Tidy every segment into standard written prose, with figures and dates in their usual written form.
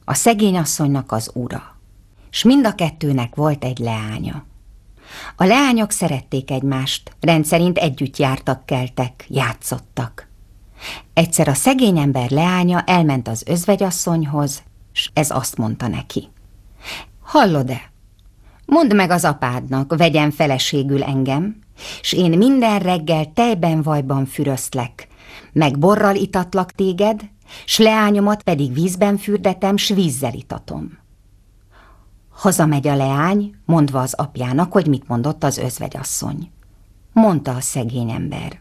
a szegény asszonynak az ura, s mind a kettőnek volt egy leánya. A leányok szerették egymást, rendszerint együtt jártak, keltek, játszottak. Egyszer a szegény ember leánya elment az özvegyasszonyhoz, s ez azt mondta neki: hallod-e? Mondd meg az apádnak, vegyen feleségül engem, s én minden reggel tejben-vajban füröztlek, meg borral itatlak téged, s leányomat pedig vízben fürdetem, s vízzel itatom. Hazamegy a leány, mondva az apjának, hogy mit mondott az özvegyasszony. Mondta a szegény ember: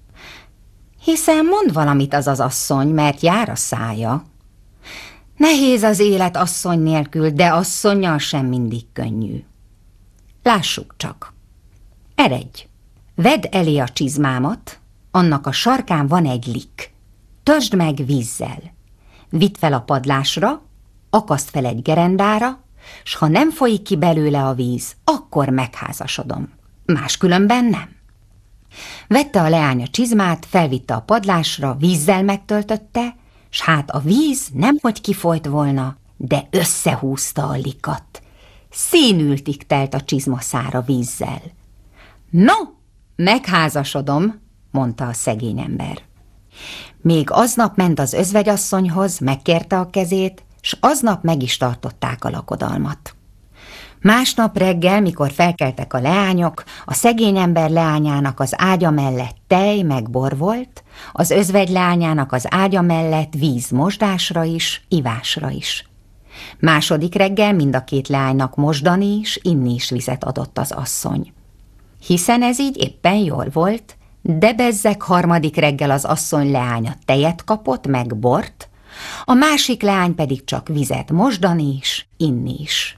hiszen mond valamit az az asszony, mert jár a szája. Nehéz az élet asszony nélkül, de asszonnyal sem mindig könnyű. Lássuk csak. Eredj, vedd elé a csizmámat, annak a sarkán van egy lik. Törsd meg vízzel. Vidd fel a padlásra, akaszd fel egy gerendára, s ha nem folyik ki belőle a víz, akkor megházasodom. Máskülönben nem. Vette a leány a csizmát, felvitte a padlásra, vízzel megtöltötte, s hát a víz nemhogy kifolyt volna, de összehúzta a likat. Színültig telt a csizmaszára vízzel. No, megházasodom, mondta a szegény ember. Még aznap ment az özvegyasszonyhoz, megkérte a kezét, s aznap meg is tartották a lakodalmat. Másnap reggel, mikor felkeltek a leányok, a szegény ember leányának az ágya mellett tej meg bor volt, az özvegy leányának az ágya mellett víz mosdásra is, ivásra is. Második reggel mind a két leánynak mosdani is, inni is vizet adott az asszony. Hiszen ez így éppen jól volt, de bezzeg harmadik reggel az asszony leánya tejet kapott, meg bort, a másik leány pedig csak vizet mosdani is, inni is.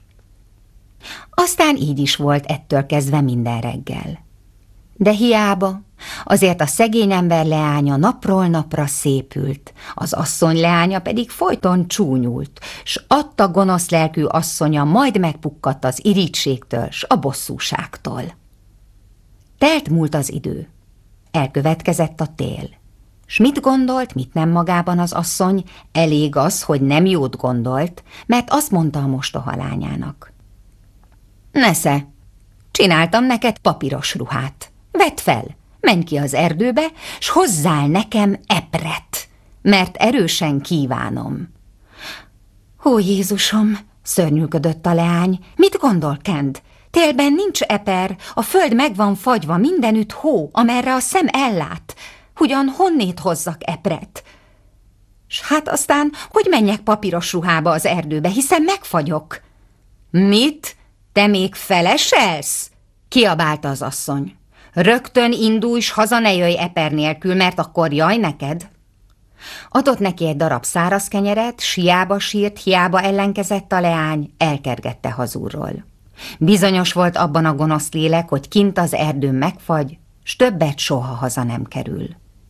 Aztán így is volt ettől kezdve minden reggel. De hiába, azért a szegény ember leánya napról napra szépült, az asszony leánya pedig folyton csúnyult, s adta gonosz lelkű asszonya majd megpukkadt az irítségtől s a bosszúságtól. Telt múlt az idő, elkövetkezett a tél. S mit gondolt, mit nem magában az asszony? Elég az, hogy nem jót gondolt, mert azt mondta a mostoha lányának: nesze, csináltam neked papíros ruhát. Vedd fel, menj ki az erdőbe, s hozzál nekem epret, mert erősen kívánom. Ó, Jézusom, szörnyűködött a leány, mit gondol Kend? Télben nincs eper, a föld meg van fagyva, mindenütt hó, amerre a szem ellát. Ugyan honnét hozzak epret? S hát aztán, hogy menjek papíros ruhába az erdőbe, hiszen megfagyok. Mit? Te még feleselsz? Kiabálta az asszony. Rögtön indulj, s haza ne jöjj eper nélkül, mert akkor jaj neked. Adott neki egy darab száraz kenyeret, s hiába sírt, hiába ellenkezett a leány, elkergette hazulról. Bizonyos volt abban a gonosz lélek, hogy kint az erdőn megfagy, s többet soha haza nem kerül.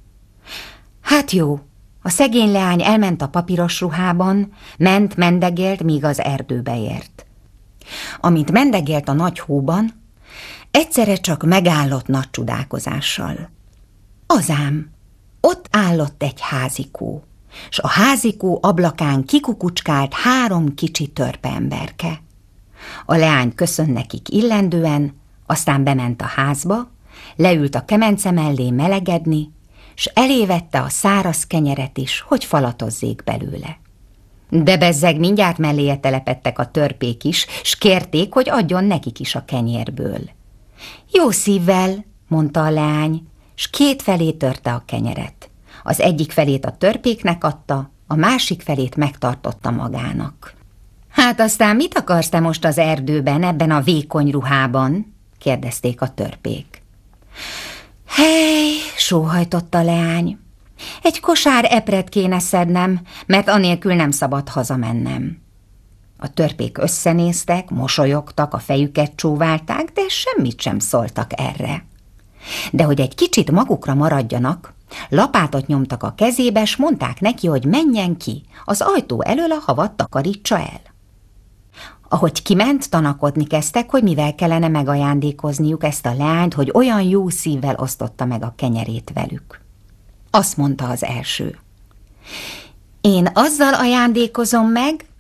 Hát jó, a szegény leány elment a papíros ruhában, mendegélt, míg az erdőbe ért. Amint mendegélt a nagy hóban, egyszerre csak megállott nagy csodálkozással. Azám, ott állott egy házikó, s a házikó ablakán kikukucskált 3 kicsi törpe emberke. A leány köszönt nekik illendően, aztán bement a házba, leült a kemence mellé melegedni, s elévette a száraz kenyeret is, hogy falatozzék belőle. De bezzeg mindjárt melléje telepettek a törpék is, s kérték, hogy adjon nekik is a kenyérből. Jó szívvel, mondta a leány, s 2 felé törte a kenyeret. Az egyik felét a törpéknek adta, a másik felét megtartotta magának. Hát aztán mit akarsz te most az erdőben, ebben a vékony ruhában? Kérdezték a törpék. Hely, sóhajtott a leány. Egy kosár epret kéne szednem, mert anélkül nem szabad hazamennem. A törpék összenéztek, mosolyogtak, a fejüket csóválták, de semmit sem szóltak erre. De hogy egy kicsit magukra maradjanak, lapátot nyomtak a kezébe, s mondták neki, hogy menjen ki, az ajtó elől a havat takarítsa el. Ahogy kiment, tanakodni kezdtek, hogy mivel kellene megajándékozniuk ezt a leányt, hogy olyan jó szívvel osztotta meg a kenyerét velük. Azt mondta az első: én azzal ajándékozom meg,